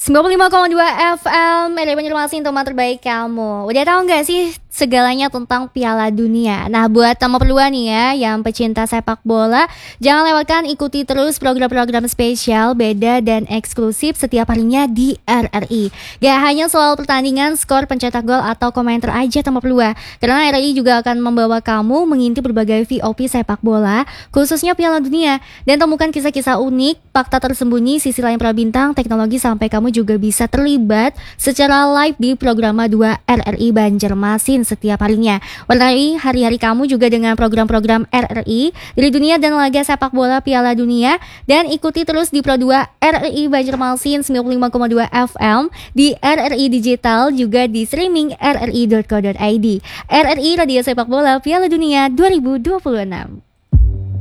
95,2 FM, dari Banjarmasin, teman terbaik kamu. Udah tahu nggak sih segalanya tentang Piala Dunia? Nah, buat tamu berdua nih ya, yang pecinta sepak bola, jangan lewatkan, ikuti terus program-program spesial, beda dan eksklusif setiap harinya di RRI. Gak hanya soal pertandingan, skor, pencetak gol atau komentar aja tamu berdua, karena RRI juga akan membawa kamu mengintip berbagai VOP sepak bola, khususnya Piala Dunia, dan temukan kisah-kisah unik, fakta tersembunyi, sisi lain para bintang, teknologi, sampai kamu juga bisa terlibat secara live di Programa 2 RRI Banjarmasin setiap harinya. Warnai hari-hari kamu juga dengan program-program RRI dari dunia dan laga sepak bola Piala Dunia, dan ikuti terus di Pro 2 RRI Banjarmasin 95,2 FM, di RRI Digital, juga di streaming rri.co.id. RRI Radio Sepak Bola Piala Dunia 2026.